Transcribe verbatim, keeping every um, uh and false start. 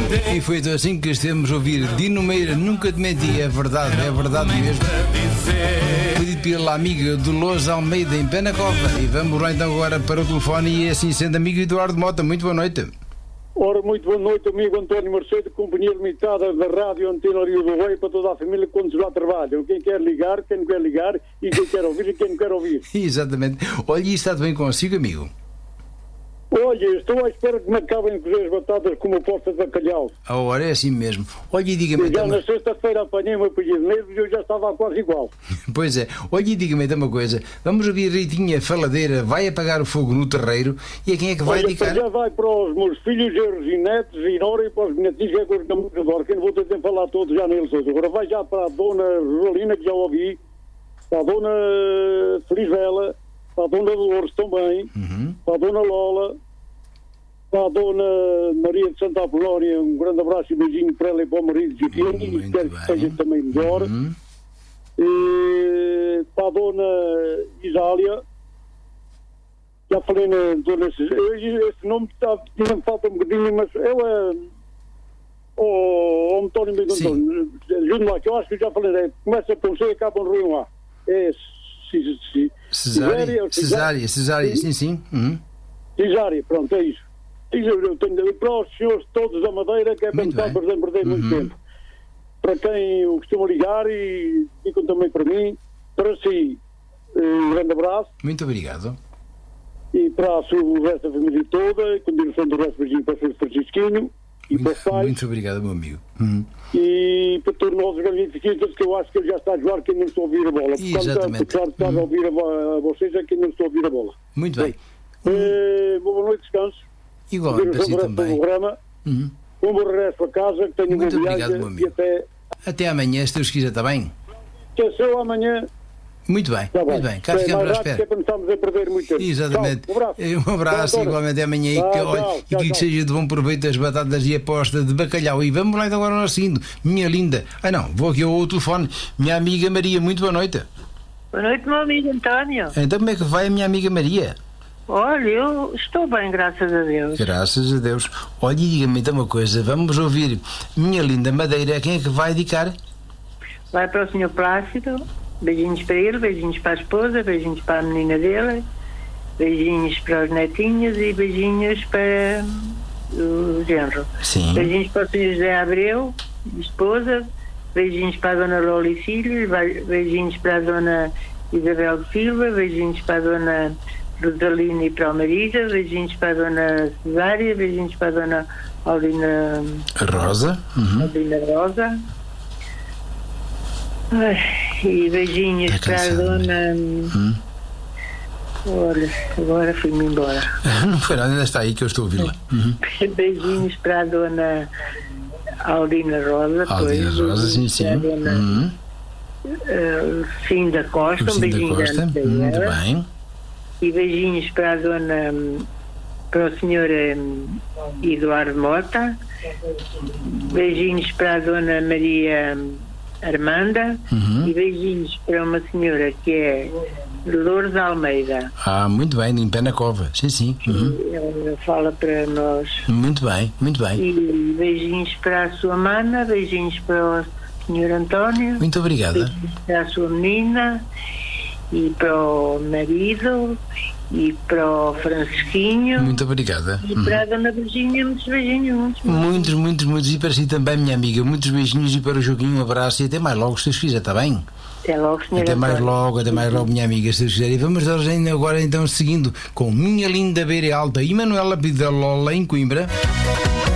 E foi então assim que estivemos a ouvir Dino Meira, Nunca Te Menti. É verdade, é verdade mesmo. Pedido pela amiga Dolores Almeida em Penacova. E vamos lá então agora para o telefone. E assim sendo, amigo Eduardo Mota, muito boa noite. Ora, muito boa noite, amigo António Mercedes, Companhia Limitada da Rádio Antena Rio do Rei, para toda a família que quando lá trabalham. Quem quer ligar, quem não quer ligar, e quem quer ouvir e quem não quer ouvir. Exatamente. Olha, e está bem consigo, amigo? Olha, estou à espera que me acabem de fazer as batatas como posta de bacalhau. A hora é assim mesmo. Olha, e diga-me... Já então... na sexta-feira apanhei uma pilha de nervos e eu já estava quase igual. Pois é. Olha, e diga-me então uma coisa. Vamos ouvir a Ritinha Faladeira, vai apagar o fogo no terreiro, e a quem é que vai Olha, dedicar? já vai para os meus filhos, erros e netos, e Nora, e para os netinhos, que é coisa que eu muito adoro, que eu não vou ter tempo de falar todos já neles hoje. Agora vai já para a dona Rosalina, que já ouvi, para a dona Felizela, para a dona Dolores também, Uhum. para a dona Lola, para a dona Maria de Santa Apolónia, um grande abraço e beijinho para ela e para o marido Joaquim, Muito e quero que bem. esteja também melhor. Uhum. E para a dona Isália, já falei na dona Isália, esse nome está, tinha falta um bocadinho, mas ela, o António Miguel António, ajude-me lá, que eu acho que eu já falei, é, começa com C e acaba no Rio A. É C, C, Cesária, Cesária, Cesária, sim, sim. Uhum. Cesária, pronto, é isso. Eu tenho para os senhores todos da Madeira, que é para não Muito estar a bem. perder, perder muito Uhum. tempo. Para quem eu costumo ligar e ficam também para mim, para si, um grande abraço. Muito obrigado. E para a sua, o resto da família toda, e continuação do resto, beijinho para o Sr. Francisquinho e para os Muito, pais. muito obrigado, meu amigo. Uhum. E para todos nós os magnificentos, que eu acho que ele já está a jogar, que ainda não estou a ouvir a bola. Exatamente. Apesar de estar a ouvir a, a vocês, é que ainda não estou a ouvir a bola. Muito bem. Eh, boa noite, descanso. Igualmente para si Continuação do resto do também. programa. Uhum. Um bom regresso a casa, que tenho uma Muito obrigado, viagem meu e amigo. até, Até amanhã, se Deus quiser, está bem? até seu amanhã. Muito bem, Está muito bem. Cá É ficamos à mais rápido, que é espera. para não estarmos a perder muito tempo. Exatamente. Tchau, um abraço. Um abraço, Tchau, igualmente até amanhã. E Tchau, que, tchau, olha, tchau, e que tchau. seja de bom proveito as batatas e a posta de bacalhau. E vamos lá então agora ao seguinte, minha linda. Ah não, vou aqui ao telefone. Minha amiga Maria, muito boa noite. Boa noite, meu amigo António. Então como é que vai a minha amiga Maria? Olha, eu estou bem, graças a Deus. Graças a Deus. Olha, e diga-me então uma coisa. Vamos ouvir minha linda Madeira. Quem é que vai dedicar? Vai para o senhor Plácido, beijinhos para ele, beijinhos para a esposa, beijinhos para a menina dele, beijinhos para os netinhos e beijinhos para o genro. Sim. Beijinhos para o senhor José Abreu, esposa, beijinhos para a dona Lola e filhos, beijinhos para a dona Isabel de Silva, beijinhos para a dona Rosalina e para o marido, beijinhos para a dona Cesária, beijinhos para a dona Aldina Rosa. Uhum. Aldina Rosa. Ai, e beijinhos Está para a cansado, dona. Hum? Olha, agora fui-me embora. Não foi nada, ainda está aí que eu estou a ouvi-la. Uhum. Beijinhos para a dona Aldina Rosa. Aldina pois, Rosa, sim, beijinhos sim. para a dona Uhum. uh, Cinda Costa, um Lucinda beijinho Costa. grande para Muito ela. bem. E beijinhos para a dona, para o senhor um, Eduardo Mota, beijinhos para a dona Maria Armanda, Uhum. e beijinhos para uma senhora que é Dolores Almeida. Ah, muito bem, em pé na cova. Sim, sim. Uhum. Ela fala para nós. Muito bem, muito bem. E beijinhos para a sua mana, beijinhos para o senhor António, Muito obrigada. beijinhos para a sua menina e para o marido e para o Francisquinho Muito obrigada. e Uhum. para a dona Virgínia. Muitos beijinhos, muitos beijinhos. Muitos, muitos, muitos. E para si também, minha amiga. Muitos beijinhos e para o Joaquim um abraço. E até mais logo, se Deus quiser, está bem? Até logo, senhora. Até mais Antônia. logo, até mais logo, minha amiga, se Deus quiser. E vamos agora então seguindo com minha linda Beira Alta e Manuela Pida Lola em Coimbra.